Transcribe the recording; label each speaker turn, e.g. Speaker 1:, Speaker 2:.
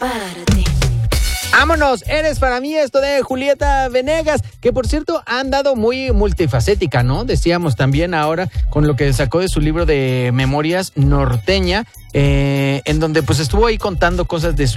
Speaker 1: para ti.
Speaker 2: Vámonos, eres para mí, esto de Julieta Venegas, que por cierto ha andado muy multifacética, ¿no? Decíamos también ahora con lo que sacó de su libro de Memorias Norteña, en donde pues estuvo ahí contando cosas de su